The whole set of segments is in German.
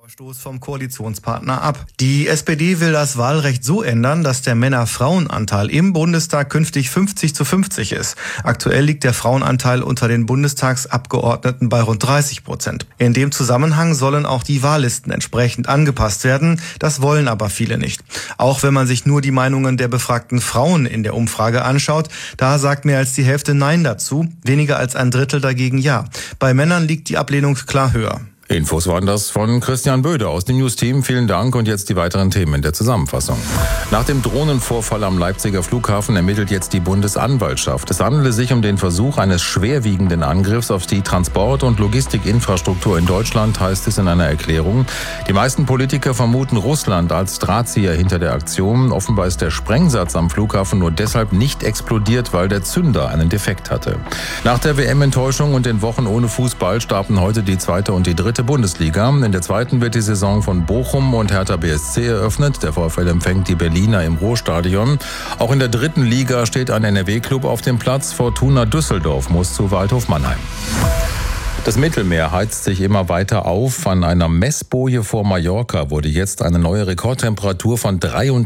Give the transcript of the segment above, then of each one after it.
Vorstoß vom Koalitionspartner ab. Die SPD will das Wahlrecht so ändern, dass der Männer-Frauen-Anteil im Bundestag künftig 50:50 ist. Aktuell liegt der Frauenanteil unter den Bundestagsabgeordneten bei rund 30%. In dem Zusammenhang sollen auch die Wahllisten entsprechend angepasst werden. Das wollen aber viele nicht. Auch wenn man sich nur die Meinungen der befragten Frauen in der Umfrage anschaut, da sagt mehr als die Hälfte Nein dazu, weniger als ein Drittel dagegen Ja. Bei Männern liegt die Ablehnung klar höher. Infos waren das von Christian Böde aus dem News-Team. Vielen Dank und jetzt die weiteren Themen in der Zusammenfassung. Nach dem Drohnenvorfall am Leipziger Flughafen ermittelt jetzt die Bundesanwaltschaft. Es handele sich um den Versuch eines schwerwiegenden Angriffs auf die Transport- und Logistikinfrastruktur in Deutschland, heißt es in einer Erklärung. Die meisten Politiker vermuten Russland als Drahtzieher hinter der Aktion. Offenbar ist der Sprengsatz am Flughafen nur deshalb nicht explodiert, weil der Zünder einen Defekt hatte. Nach der WM-Enttäuschung und den Wochen ohne Fußball starten heute die zweite und die dritte Bundesliga. In der zweiten wird die Saison von Bochum und Hertha BSC eröffnet. Der VfL empfängt die Berliner im Ruhrstadion. Auch in der dritten Liga steht ein NRW-Club auf dem Platz. Fortuna Düsseldorf muss zu Waldhof Mannheim. Das Mittelmeer heizt sich immer weiter auf. An einer Messboje vor Mallorca wurde jetzt eine neue Rekordtemperatur von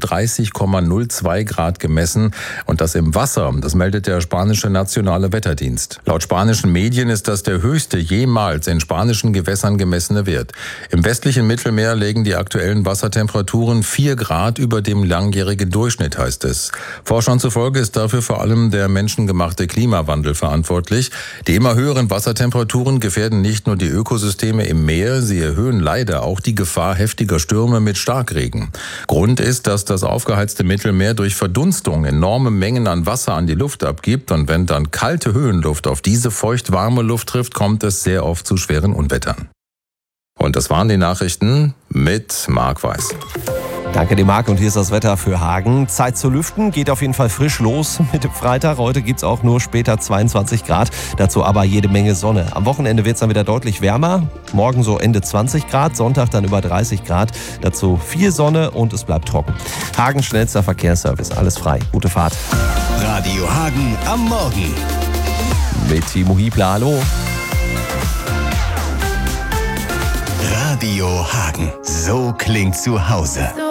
33,02 Grad gemessen. Und das im Wasser. Das meldet der spanische Nationale Wetterdienst. Laut spanischen Medien ist das der höchste jemals in spanischen Gewässern gemessene Wert. Im westlichen Mittelmeer liegen die aktuellen Wassertemperaturen 4 Grad über dem langjährigen Durchschnitt, heißt es. Forschern zufolge ist dafür vor allem der menschengemachte Klimawandel verantwortlich. Die immer höheren Wassertemperaturen gefährden nicht nur die Ökosysteme im Meer, sie erhöhen leider auch die Gefahr heftiger Stürme mit Starkregen. Grund ist, dass das aufgeheizte Mittelmeer durch Verdunstung enorme Mengen an Wasser an die Luft abgibt und wenn dann kalte Höhenluft auf diese feucht-warme Luft trifft, kommt es sehr oft zu schweren Unwettern. Und das waren die Nachrichten mit Marc Weiß. Danke dir, Marc. Und hier ist das Wetter für Hagen. Zeit zu lüften, geht auf jeden Fall frisch los mit dem Freitag. Heute gibt's auch nur später 22 Grad, dazu aber jede Menge Sonne. Am Wochenende wird's dann wieder deutlich wärmer. Morgen so Ende 20 Grad, Sonntag dann über 30 Grad. Dazu viel Sonne und es bleibt trocken. Hagen schnellster Verkehrsservice, alles frei. Gute Fahrt. Radio Hagen am Morgen. Mit Timo Hiebler, hallo. Radio Hagen, so klingt zu Hause.